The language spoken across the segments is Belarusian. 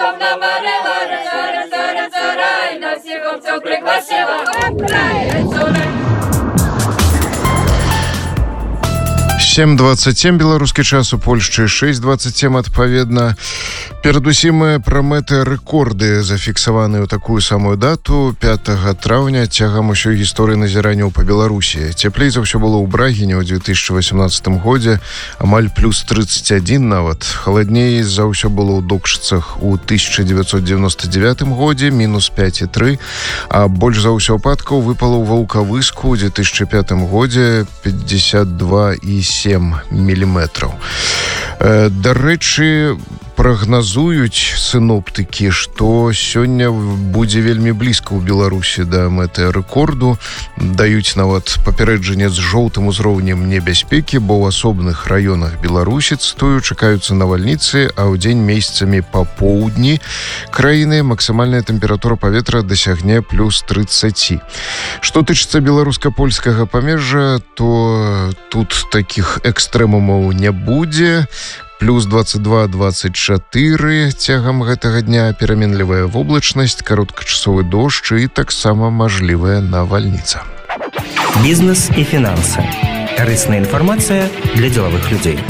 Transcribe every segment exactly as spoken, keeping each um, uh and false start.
царевна Марила, зоря, зоря, зоря, і на всіх хлопців пригласила. сем двадцать семь беларускі час, у Польшчы шесть двадцать семь адпаведна. Перадусім пра мэты рэкорды зафіксаваныя ў такую самую дату пятага траўня цягам усёй гісторыі назіранняў па Беларусі. Цяплей за ўсё было ў Брагіне ў две тысячи восемнадцатым годзе, амаль плюс тридцать один нават. Халадней за ўсё было ў Докшыцах у тысяча девятьсот девяносто девятым годзе, мінус пять и три, а больш за ўсё ападкаў выпало ў Ваўкавыску ў две тысячи пятым годзе пятьдесят два и семь міліметраў. Э, дарэчы, прагназуюць сіноптыкі, што сёння будзе вельмі блізка ў Беларусі да мэты рэкорду. Даюць нават папярэджанне з жоўтым узроўнем небяспекі, бо ў асобных раёнах Беларусі, цытую, чакаюцца навальніцы, а ў дзень месяцамі па поўдні краіны максімальная тэмпература паветра дасягне плюс тридцать. Што тычыцца беларуска-польскага памежжа, то тут такіх экстрэмумаў не будзе. Плюс двадцать два двадцать четыре цягам гэтага дня, пераменлівая воблачнасць, кароткачасовы дождж і таксама мажлівая навальніца. Бізнес і фінансы. Карысная інфармацыя для дзелавых людзей.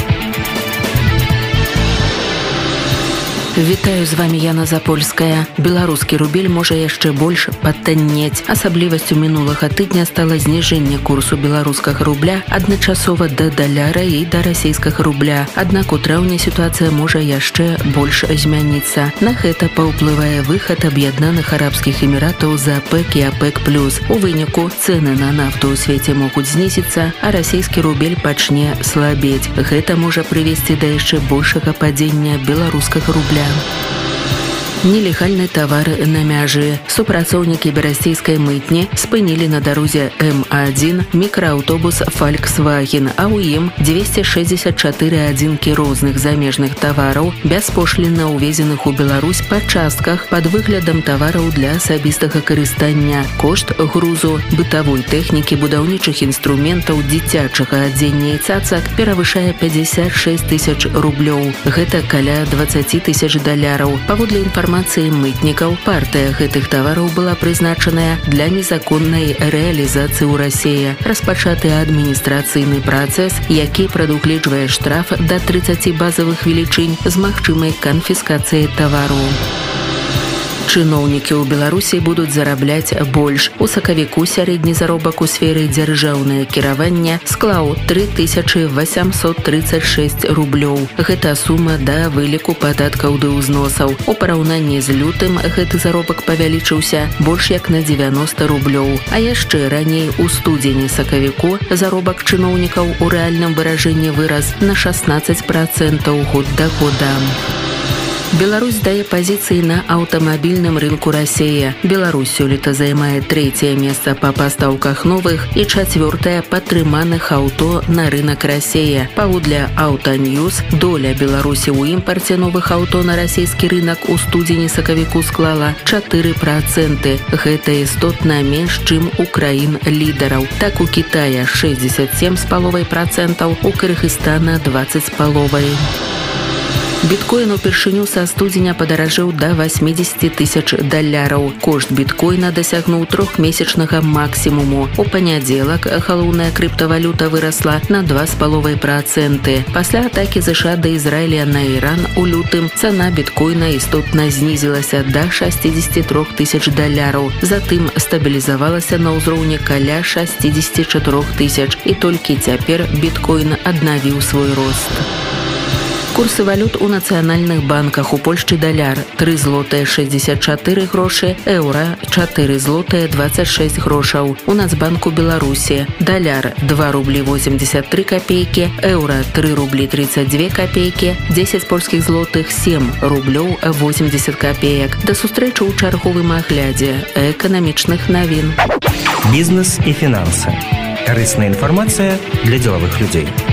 Вітаю, з вами Яна Запольская. Беларускі рубель можа яшчэ больш падтаннець. Асаблівасцю мінулага тыдня стала зніжэнне курсу беларускага рубля адначасова да даляра і да расійскага рубля. Аднак у траўні сітуацыя можа яшчэ больш змяніцца. На гэта паўплывае выхад Аб'яднаных Арабскіх Эміратаў з АПЭК і АПЭК плюс. У выніку цэны на нафту ў свеце могуць знізіцца, а расійскі рубель пачне слабець. Гэта можа прывесці да яшчэ большага падзення беларускага рубля. Нелегальны тавар на мяжы. Супрацоўнікі берасцейскай мытні спынілі на дарозе эм один мікрааўтобус Volkswagen, а ў ім двести шестьдесят четыре адзінкі розных замежных тавараў, бяспошлінна ўвезеных у Беларусь па частках пад выглядам тавараў для асабістага карыстання. Кошт грузу бытавой тэхнікі, будаўнічых інструментаў, дзіцячага адзення і цацак перавышае пятьдесят шесть тысяч рублёў. Гэта каля двадцать тысяч даляраў. Паводле інфармацыі мытнікаў, партыя гэтых тавараў была прызначаная для незаконнай рэалізацыі ў Расіі. Распачаты адміністрацыйны працэс, які прадугледжвае штраф да тридцати базавых велічынь з магчымай канфіскацыяй тавару. Чыноўнікі ў Беларусі будуць зарабляць больш. У сакавіку сярэдні заробак у сферы дзяржаўнае кіравання склаў три тысячи восемьсот тридцать шесть рублёў. Гэта сума да выліку падаткаў ды ўзносаў. У параўнанні з лютым гэты заробак павялічыўся больш як на девяносто рублёў. А яшчэ раней у студзені-сакавіку заробак чыноўнікаў у рэальным выражэнні вырас на шестнадцать процентов год да года. Беларусь дае пазіцыі на аўтамабільным рынку Расіі. Беларусь сёлета займае трэцяе месца па пастаўках новых і чацвёртае падтрыманых аўто на рынак Расіі. Паводле Аўтаньюз, доля Беларусі ў імпарце новых аўто на расійскі рынак у студзені-сакавіку склала четыре процента. Гэта істотна менш, чым у краін лідараў. Так у Кітая шестьдесят семь и пять десятых процента, у Кыргызстана двадцать и пять процентов. Біткоін упершыню са студзеня падаражэў да восемьдесят тысяч даляраў. Кошт біткоіна дасягнуў трохмесячнага максімуму. У панядзелак галоўная крыптавалюта вырасла на два и пять процента. Пасля атакі ЗША да Ізраіля на Іран у лютым цана біткоіна істотна знізілася да шестьдесят три тысячи даляраў. Затым стабілізавалася на ўзроўні каля шестьдесят четыре тысяч. І толькі цяпер біткоін аднавіў свой рост. Курсы валют у нацыянальных банках. У Польшчы даляр три злотыя шестьдесят четыре грошы, еўра четыре злотыя двадцать шесть грошаў. У Нацбанку Беларусі даляр два рубли восемьдесят три копейки, еўра три рубли тридцать две копейки, десять польскіх злотых семь рублёў восемьдесят копеек. Да сустрэчы ў чарговым аглядзе эканамічных навін. Бізнес і фінансы. Карысная інфармацыя для дзелавых людзей.